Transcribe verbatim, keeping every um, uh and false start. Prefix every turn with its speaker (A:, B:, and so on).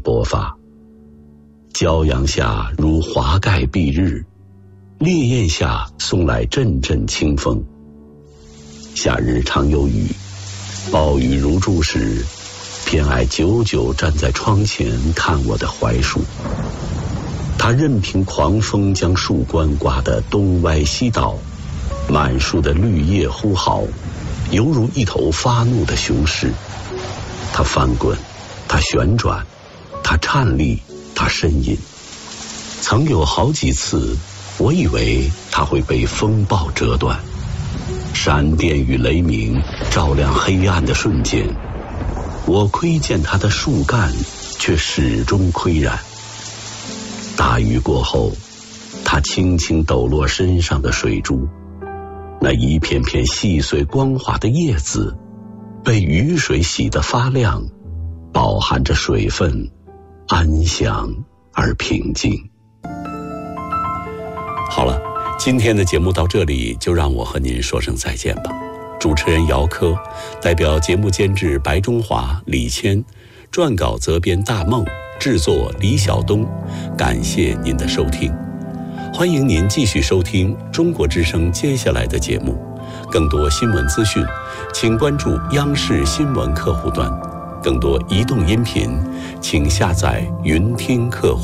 A: 薄发。骄阳下如华盖蔽日，烈焰下送来阵阵清风。夏日常有雨，暴雨如注时，偏爱久久站在窗前看我的槐树。它任凭狂风将树冠刮得东歪西倒，满树的绿叶呼号，犹如一头发怒的雄狮。它翻滚，它旋转，它颤栗，它呻吟。曾有好几次，我以为它会被风暴折断。闪电与雷鸣照亮黑暗的瞬间，我窥见它的树干，却始终岿然。大雨过后，它轻轻抖落身上的水珠，那一片片细碎光滑的叶子被雨水洗得发亮，饱含着水分，安详而平静。好了，今天的节目到这里，就让我和您说声再见吧。主持人姚科，代表节目监制白中华、李谦，撰稿责编大梦，制作李晓东，感谢您的收听。欢迎您继续收听中国之声接下来的节目。更多新闻资讯，请关注央视新闻客户端。更多移动音频，请下载云听客户。